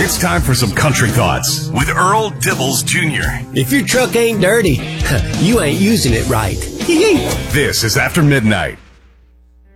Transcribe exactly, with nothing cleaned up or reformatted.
It's time for some country thoughts with Earl Dibbles Junior If your truck ain't dirty, you ain't using it right. This is After Midnight.